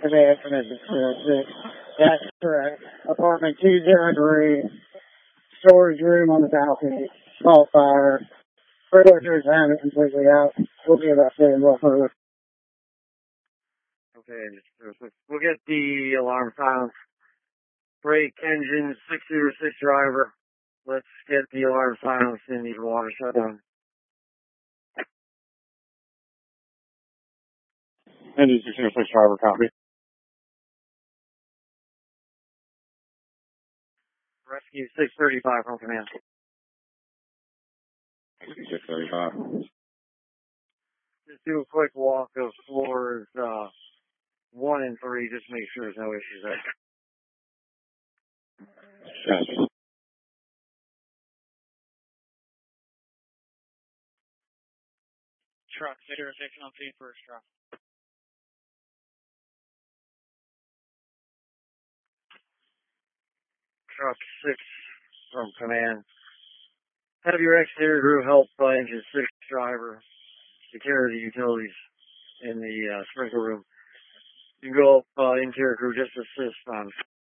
Command, that's correct. Apartment 203, storage room on the balcony, small fire. Further to examine completely out. We'll be about to well further. Okay, we'll get the alarm sounds. Brake engine 606 driver. Let's get the alarm silenced and need water shut down. Engine 606 driver, copy. Rescue 635 from command. 635. Just do a quick walk of floors 1 and 3, just make sure there's no issues there. Gotcha. Truck 606 on scene first truck. Truck 6 from command. Have your exterior crew help engine 6 driver secure the utilities in the sprinkler room. You can go up interior crew just assist on